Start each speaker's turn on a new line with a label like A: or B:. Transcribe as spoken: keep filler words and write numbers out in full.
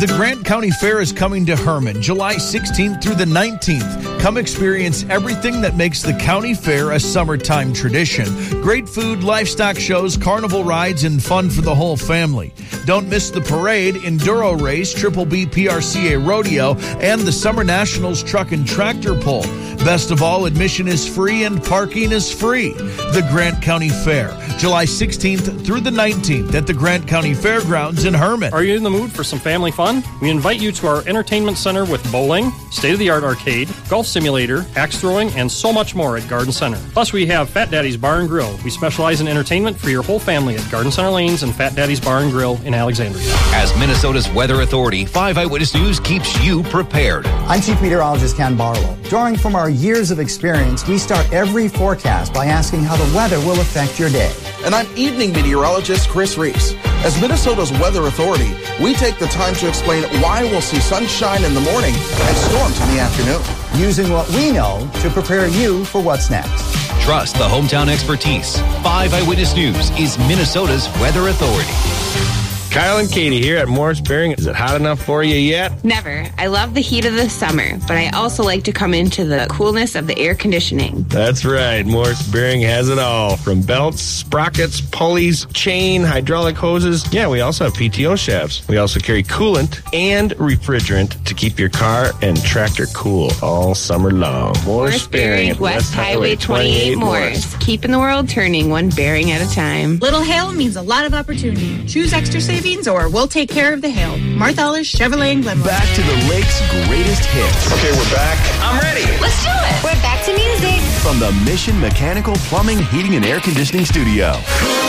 A: The Grant County Fair is coming to Herman July sixteenth through the nineteenth. Come experience everything that makes the county fair a summertime tradition. Great food, livestock shows, carnival rides, and fun for the whole family. Don't miss the parade, enduro race, Triple B P R C A rodeo, and the Summer Nationals truck and tractor pull. Best of all, admission is free and parking is free. The Grant County Fair, July sixteenth through the nineteenth at the Grant County Fairgrounds in Herman.
B: Are you in the mood for some family fun? We invite you to our entertainment center with bowling, state-of-the-art arcade, golf simulator, axe throwing, and so much more at Garden Center. Plus, we have Fat Daddy's Bar and Grill. We specialize in entertainment for your whole family at Garden Center Lanes and Fat Daddy's Bar and Grill in Alexandria.
C: As Minnesota's Weather Authority, five Eyewitness News keeps you prepared.
D: I'm Chief Meteorologist Ken Barlow. Drawing from our years of experience, we start every forecast by asking how the weather will affect your day.
E: And I'm Evening Meteorologist Chris Reese. As Minnesota's Weather Authority, we take the time to explain why we'll see sunshine in the morning and storms in the afternoon.
D: Using what we know to prepare you for what's next.
C: Trust the hometown expertise. five Eyewitness News is Minnesota's Weather Authority.
F: Kyle and Katie here at Morris Bearing. Is it hot enough for you yet?
G: Never. I love the heat of the summer, but I also like to come into the coolness of the air conditioning.
F: That's right. Morris Bearing has it all. From belts, sprockets, pulleys, chain, hydraulic hoses. Yeah, we also have P T O shafts. We also carry coolant and refrigerant to keep your car and tractor cool all summer long.
G: Morris Bearing at West Highway twenty-eight Morris. Keeping the world turning one bearing at a time.
H: Little hail means a lot of opportunity. Choose extra savings or we'll take care of the hail. Martha Ellis, Chevrolet and Glenmore.
I: Back to the Lake's greatest hits.
J: Okay, we're back.
K: I'm ready. Let's do it. We're back to music.
I: From the Mission Mechanical Plumbing, Heating, and Air Conditioning Studio.